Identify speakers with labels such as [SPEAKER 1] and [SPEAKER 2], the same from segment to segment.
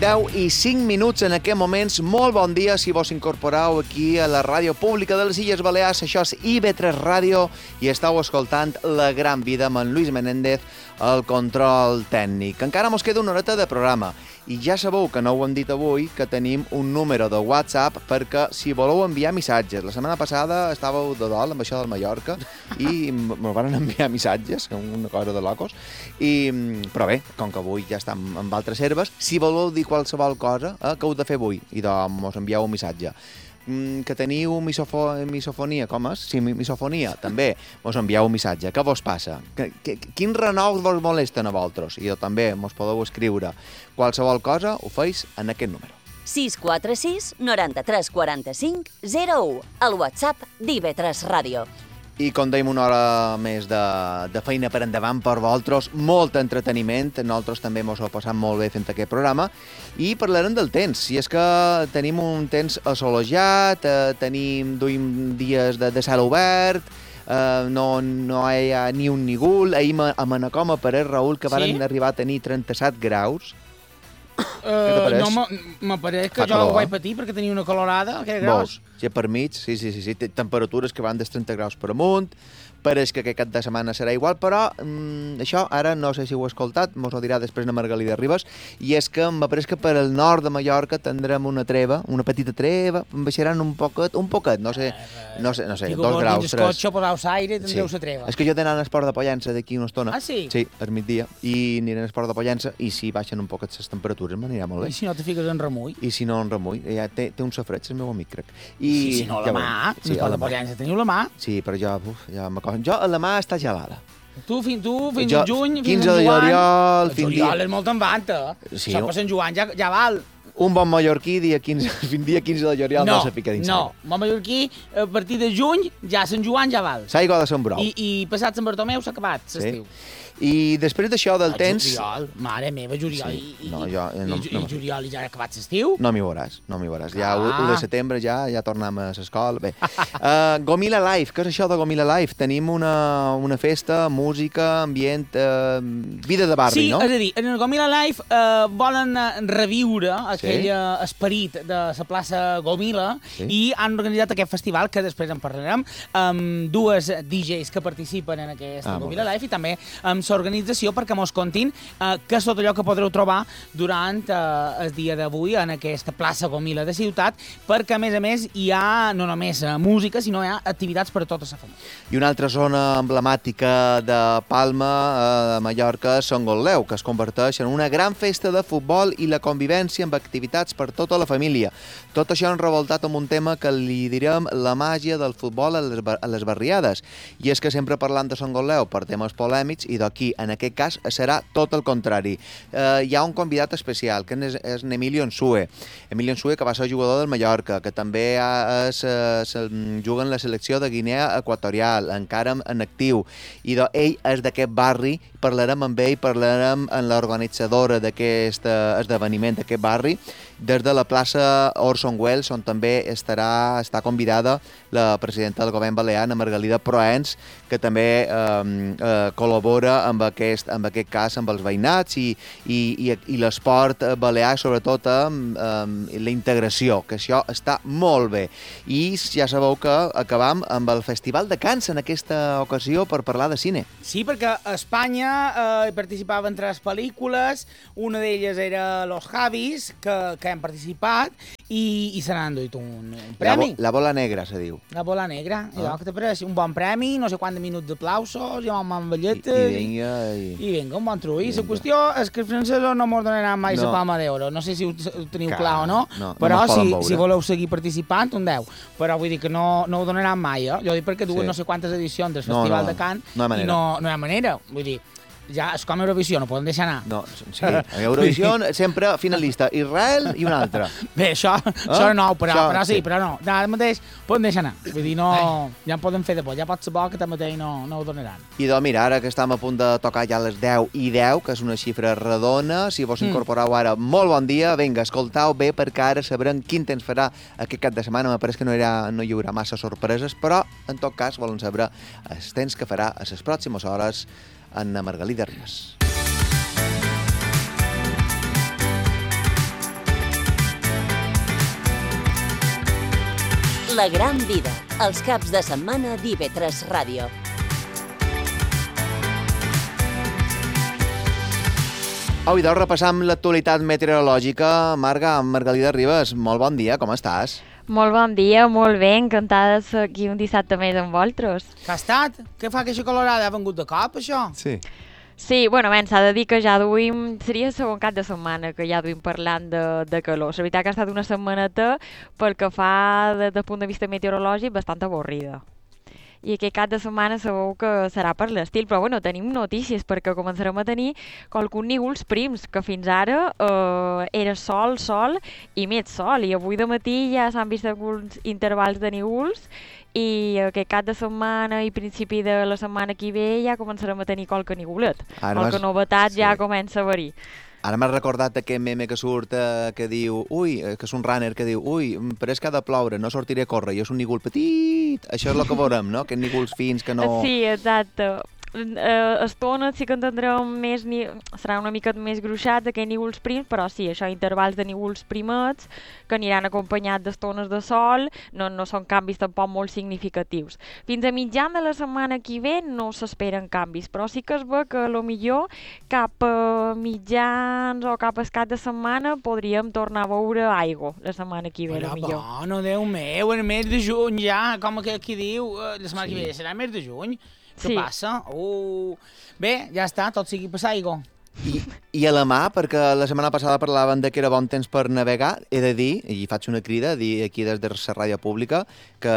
[SPEAKER 1] 10 i 5 minuts en aquests moments. Molt bon dia si vos incorporeu aquí a la ràdio pública de les Illes Balears. Això és IB3 Ràdio i estàu escoltant La Gran Vida amb en Lluís Menéndez al control tècnic. Encara mos queda una horeta de programa i ja sabeu que no ho hem dit avui, que tenim un número de WhatsApp perquè si voleu enviar missatges. La setmana passada estàveu de dol amb això del Mallorca i me van enviar missatges, una cosa de locos. Però bé, com que avui ja estem amb altres herbes, si voleu dir qualsevol cosa, què heu de fer avui? I doncs mos envieu un missatge. Que teniu misofonia, com és? Sí, misofonia, també. Mos envieu un missatge. Què vos passa? Quins renocs vos molesten a vosaltres? I també mos podeu escriure qualsevol cosa, ho feis en aquest número.
[SPEAKER 2] 646 93 45 01, al WhatsApp d'IB3 Ràdio.
[SPEAKER 1] I com dèiem, una hora més de feina per endavant per vosaltres, molt entreteniment, nosaltres també ens ho passat molt bé fent aquest programa, i parlarem del temps. I és que tenim un temps assolejat, duim dies de cel obert, no hi ha ni un ni gul. Ahir a Manacor m'apareix, Raül, que varen arribar a tenir 37 graus.
[SPEAKER 3] No, m'apareix que jo ho vaig patir perquè tenia una calorada.
[SPEAKER 1] Veus? Sí, per mig, sí. Té temperatures que van dels 30 graus per amunt. Pareix que aquest cap de setmana serà igual, però això ara no sé si ho he escoltat, mos ho dirà després la Margalida Ribas, i és que m'apareix que per al nord de Mallorca tindrem una treva, una petita treva, baixaran un poquet, no sé, 2 graus, 3.
[SPEAKER 3] Cotxe, posau l'aire, tindreu la treva.
[SPEAKER 1] És que jo d'anar a l'esport de Pollença d'aquí una estona.
[SPEAKER 3] Ah, sí?
[SPEAKER 1] Sí, al migdia, i aniré a l'esport de Pollença, i si baixen un poquet les temperatures m'anirà molt bé.
[SPEAKER 3] I si no te fiques en remull?
[SPEAKER 1] I si no en remull, ja té un safreig, el meu amic, crec.
[SPEAKER 3] Si no, la mà, l'esport de Pollença teniu la mà.
[SPEAKER 1] Sí, però jo a la mà està gelada.
[SPEAKER 3] Tu fins a juny,
[SPEAKER 1] 15 de juliol...
[SPEAKER 3] El juliol és molt en vanta.
[SPEAKER 1] Sí,
[SPEAKER 3] això per Sant Joan ja val.
[SPEAKER 1] Un bon mallorquí dia 15 de juliol no se fica dins.
[SPEAKER 3] No, bon mallorquí a partir de juny ja Sant Joan ja val.
[SPEAKER 1] S'aigua de Sant Brou.
[SPEAKER 3] I passat Sant Bartomeu s'ha acabat l'estiu.
[SPEAKER 1] I després d'això del temps...
[SPEAKER 3] Juliol, mare meva, juliol.
[SPEAKER 1] Sí.
[SPEAKER 3] I juliol ja ha acabat l'estiu?
[SPEAKER 1] No m'hi veuràs. Ja 1 de setembre ja tornem a l'escola. Bé. Gomila Live, què és això de Gomila Live? Tenim una festa, música, ambient, vida de barri, no?
[SPEAKER 3] Sí, és a dir, en el Gomila Live volen reviure aquell esperit de la plaça Gomila i han organitzat aquest festival, que després en parlarem, amb 2 DJs que participen en aquest Gomila Live i també amb l'organització perquè mos contin què és tot allò que podreu trobar durant el dia d'avui en aquesta plaça Gomila de ciutat, perquè a més hi ha no només música, sinó hi ha activitats per a tota la família.
[SPEAKER 1] I una altra zona emblemàtica de Palma, a Mallorca, és Sant Gotleu, que es converteix en una gran festa de futbol i la convivència amb activitats per tota la família. Tot això enrevoltat amb un tema que li direm la màgia del futbol a les barriades. I és que sempre parlant de Sant Gotleu per temes polèmics, i d'aquí, en aquest cas, serà tot el contrari. Hi ha un convidat especial, que és Emilio Nsue. Emilio Nsue, que va ser jugador del Mallorca, que també juga en la selecció de Guinea Equatorial, encara en actiu. I ell és d'aquest barri, parlarem amb ell, parlarem amb l'organitzadora d'aquest esdeveniment, d'aquest barri, des de la plaça Orson Welles, on també està convidada la presidenta del govern balear, Margalida Proens, que també col·labora amb aquest cas amb els veïnats i l'esport balear, sobretot amb la integració, que això està molt bé. I ja sabeu que acabam amb el Festival de Cants en aquesta ocasió per parlar de cine.
[SPEAKER 3] Sí, perquè a Espanya hi participaven 3 pel·lícules, una d'elles era Los Javis, que han participat, i se n'han duit un premi.
[SPEAKER 1] La bola negra, se diu.
[SPEAKER 3] La bola negra. Què te pareix? Un bon premi, no sé quants minuts d'aplausos, i amb mamballetes. I vinga, un bon trull. La qüestió és que els francesos no mos donaran mai la palma d'euro. No sé si ho teniu clar o no, però si voleu seguir participant, un 10. Però vull dir que no ho donaran mai, eh? Jo dic perquè duen no sé quantes edicions del Festival de Cant i no hi ha manera. Vull dir, ja és com Eurovisió, no podem deixar anar.
[SPEAKER 1] No, sí, a Eurovisió sempre finalista, Israel i una altra.
[SPEAKER 3] Bé, això no, però no, ara mateix podem deixar anar. Vull dir, ja en podem fer de por, ja pot ser bo que tanmateix no ho donaran.
[SPEAKER 1] I doncs mira, ara que estem a punt de tocar ja les 10:10, que és una xifra redona, si vos incorporeu ara, molt bon dia, vinga, escoltau bé, perquè ara sabrem quin temps farà aquest cap de setmana. M'apareix que no hi haurà massa sorpreses, però en tot cas volen saber el temps que farà a les pròximes hores en Margalida Ribas.
[SPEAKER 2] La gran vida, els caps de setmana d'IV3 Ràdio.
[SPEAKER 1] Avui repassam l'actualitat meteorològica. Marga, Margalida Ribas, molt bon dia, com estàs?
[SPEAKER 4] Molt bon dia, molt bé, encantada de ser aquí un dissabte més amb vosaltres.
[SPEAKER 3] Què ha estat? Què fa aquesta colorada? Ha vengut de cop, això?
[SPEAKER 1] Sí.
[SPEAKER 4] Sí, bueno, s'ha de dir que ja duim, seria el segon cap de setmana que ja duim parlant de calor. La veritat que ha estat una setmaneta, pel que fa des del punt de vista meteorològic, bastant avorrida. I aquest cap de setmana sabeu que serà per l'estil, però bueno, tenim notícies perquè començarem a tenir qualcun nígols prims, que fins ara era sol i més sol, i avui de matí ja s'han vist alguns intervals de nígols i aquest cap de setmana i principi de la setmana que ve ja començarem a tenir qualque nígolet. Qualque novetat ja comença a haver-hi.
[SPEAKER 1] Ara m'has recordat aquest meme que surt que diu, que és un runner que diu, però és que ha de ploure, no sortiré a córrer, i és un nígol petit. Això és el que veurem, no? Aquests nígols fins que no...
[SPEAKER 4] Sí, exacte. Estones sí que en tindrem més, seran una mica més gruixats aquests nígols prims, però sí, això, intervals de nígols primets que aniran acompanyats d'estones de sol, no són canvis tampoc molt significatius. Fins a mitjan de la setmana que ve no s'esperen canvis, però sí que es ve que potser cap a mitjans o cap a cap de setmana podríem tornar a veure aigua la setmana que ve, potser.
[SPEAKER 3] Bueno, Déu meu, el mes de juny ja, com aquí diu, la setmana que ve serà el mes de juny. Què passa? Bé, ja està, tot sigui per aigua.
[SPEAKER 1] I a la mà, perquè la setmana passada parlaven que era bon temps per navegar, he de dir, i faig una crida, aquí des de la ràdio pública, que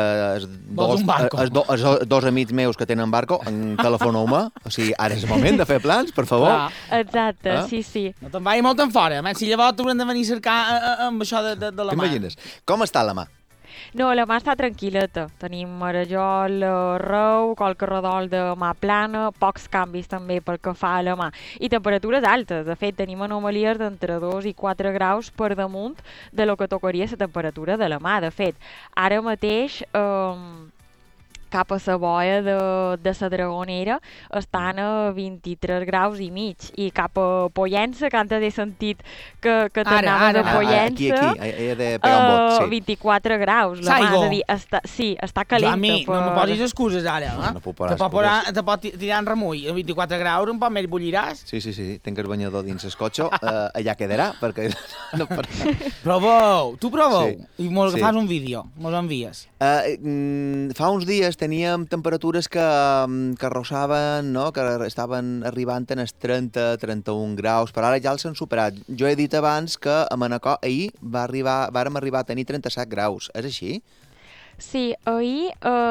[SPEAKER 1] dos amics meus que tenen barco, telefoneu-me, o sigui, ara és el moment de fer plans, per favor.
[SPEAKER 4] Exacte, sí.
[SPEAKER 3] No te'n vagi molt en fora, si llavors t'haurem de venir a cercar amb això de la mà.
[SPEAKER 1] T'imagines? Com està la mà?
[SPEAKER 4] No, la mà està tranquil·leta. Tenim marejol, reu, qualque redol de mà plana, pocs canvis també pel que fa a la mà. I temperatures altes. De fet, tenim anomalies d'entre 2 i 4 graus per damunt de lo que tocaria la temperatura de la mà. De fet, ara mateix... cap a la boia de la Dragonera estan a 23 graus i mig, i cap a Pollença, que antes he sentit que t'anava de Pollença,
[SPEAKER 1] a
[SPEAKER 4] 24 graus. La mà, és a dir, està calenta.
[SPEAKER 3] A mi, no me posis excuses ara,
[SPEAKER 1] No puc posar excuses.
[SPEAKER 3] Te pot tirar en remull, a 24 graus un poc més bulliràs.
[SPEAKER 1] Sí, tinc el banyador dins el cotxe, allà quedarà, perquè...
[SPEAKER 3] Proveu, tu proveu, i fas un vídeo, mos envies.
[SPEAKER 1] Fa uns dies teníem temperatures que arrossaven, no? Que estaven arribant en els 30-31 graus, però ara ja els han superat. Jo he dit abans que a Manacor ahir vàrem arribar a tenir 37 graus. És així?
[SPEAKER 4] Sí, ahir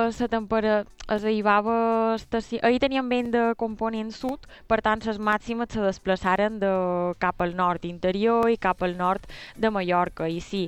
[SPEAKER 4] ahir teníem vent de component sud, per tant les màximes se desplaçaren cap al nord interior i cap al nord de Mallorca. I sí,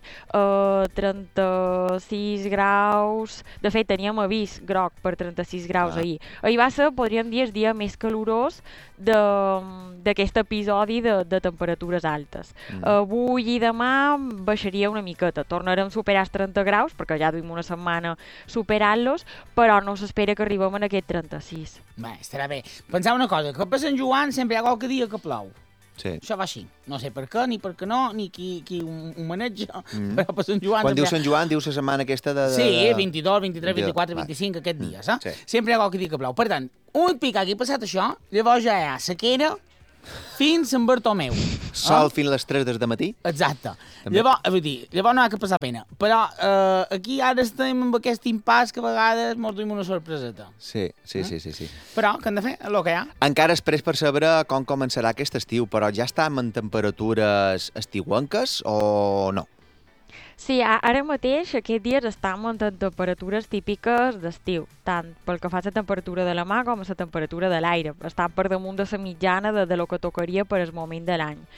[SPEAKER 4] 36 graus, de fet teníem avís groc per 36 graus ahir. Ahir va ser, podríem dir, el dia més calorós d'aquest episodi de temperatures altes. Avui i demà baixaria una miqueta, tornarem a superar els 30 graus, perquè ja duim una setmana superant-los, però no s'espera que arribem a aquest 36.
[SPEAKER 3] Bé, estarà bé. Pensava una cosa, que per Sant Joan sempre hi ha qualque dia que plou.
[SPEAKER 1] Sí.
[SPEAKER 3] Això va així. No sé per què, ni per què no, ni qui ho maneja, però per Sant Joan...
[SPEAKER 1] Quan dius Sant Joan, dius la setmana aquesta de...
[SPEAKER 3] Sí, 22, 23, 24, 25, aquests dies, eh? Sí. Sempre hi ha qualque dia que plou. Per tant, un pic que ha passat això, llavors ja hi ha sequera fins Sant Bartomeu.
[SPEAKER 1] Sol fins a les 3 del matí?
[SPEAKER 3] Exacte. Llavors no ha que passar pena. Però aquí ara estem amb aquest impàs que a vegades mos duim una sorpreseta.
[SPEAKER 1] Sí.
[SPEAKER 3] Però que hem de fer el que hi ha.
[SPEAKER 1] Encara és pres per saber com començarà aquest estiu, però ja estem en temperatures estiuenques o no?
[SPEAKER 4] Sí, ara mateix, aquests dies, estem en temperatures típiques d'estiu, tant pel que fa a la temperatura de la mà com a la temperatura de l'aire. Estan per damunt de la mitjana de lo que tocaria per al moment de l'any.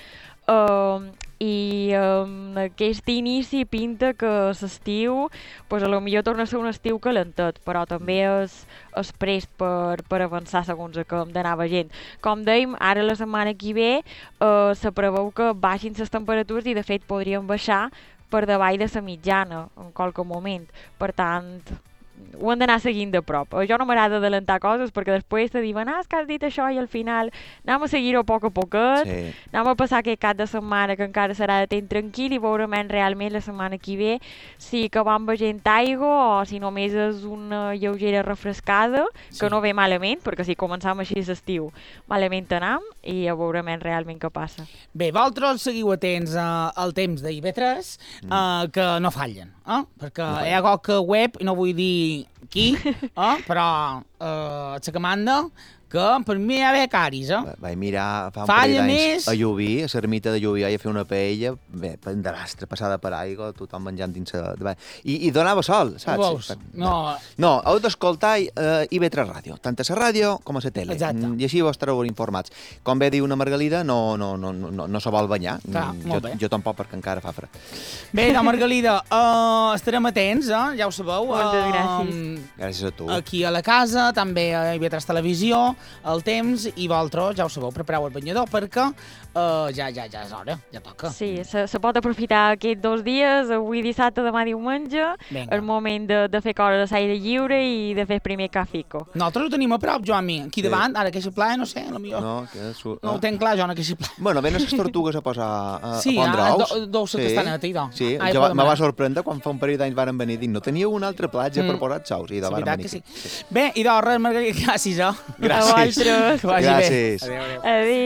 [SPEAKER 4] I aquest inici pinta que l'estiu, pues, a lo millor torna a ser un estiu calentet, però també és prest per avançar segons el que hem d'anar veient. Com dèiem, ara la setmana que ve se preveu que baixin les temperatures i de fet podrien baixar per davall de la mitjana en qualque moment. Per tant, ho hem d'anar seguint de prop. Jo no m'agrada adelantar coses perquè després te diuen és que has dit això i al final anem a seguir-ho a poc a poquet, anem a passar aquest cap de setmana que encara serà de temps tranquil i veurem realment la setmana que ve si acabam veient aigua o si només és una lleugera refrescada, que no ve malament, perquè si començam així l'estiu, malament anem i ja veurem realment què passa.
[SPEAKER 3] Bé, vosaltres seguiu atents al temps d'IV3, que no fallen, perquè hi ha qualque web, i no vull dir qui, però la que manda, que per mi hi ha becaris,
[SPEAKER 1] Vaig mirar fa un
[SPEAKER 3] Falla
[SPEAKER 1] parell
[SPEAKER 3] més.
[SPEAKER 1] d'anys a Llubí, a l'ermita de Llubí, a fer una paella, bé, penderastre, passada per aigua, tothom menjant dins I donava sol, saps?
[SPEAKER 3] Veus? No.
[SPEAKER 1] No, heu d'escoltar IB3 Ràdio, tant a la ràdio com a la tele.
[SPEAKER 3] Exacte.
[SPEAKER 1] I així vos estareu informats. Com bé diu una Margalida, no se vol banyar.
[SPEAKER 3] Clar, molt bé.
[SPEAKER 1] Jo tampoc, perquè encara fa fred.
[SPEAKER 3] Bé, la Margalida, estarem atents, ja ho sabeu.
[SPEAKER 4] Moltes gràcies.
[SPEAKER 1] Gràcies a tu.
[SPEAKER 3] Aquí a la casa, també a IB3 Televisió, el temps, i vosaltres, ja ho sabeu, prepareu el banyador perquè ja és hora, ja toca.
[SPEAKER 4] Sí, se pot aprofitar aquests 2 dies, avui dissabte, demà diumenge, el moment de fer coses a l'aire lliure i de fer primer cafico.
[SPEAKER 3] Nosaltres ho tenim a prop, Joan, aquí davant, ara que playa, no sé, potser. No ho tenc clar, jo, que playa.
[SPEAKER 1] Bueno, venen les tortugues a posar a pondre ous.
[SPEAKER 3] Deu ser castaneta, idò.
[SPEAKER 1] Sí, me va sorprendre quan fa un parell d'anys varen venir i dir no teníeu una altra platja per posar xous, i de varen venir.
[SPEAKER 3] Sí. Bé, idò, res, Margarida, gràcies,
[SPEAKER 1] Gràcies.
[SPEAKER 4] A vosaltres.
[SPEAKER 3] Que vagi bé.
[SPEAKER 1] Gràcies.
[SPEAKER 3] Adéu.
[SPEAKER 4] Adéu.